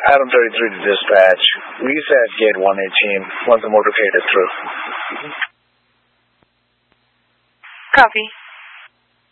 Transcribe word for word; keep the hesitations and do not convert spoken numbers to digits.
Adam thirty-three to dispatch. Lisa at gate one eighteen. Once the motorcade is through. Copy.